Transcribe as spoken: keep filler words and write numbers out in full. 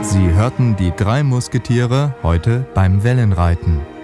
Sie hörten die drei Musketiere heute beim Wellenreiten.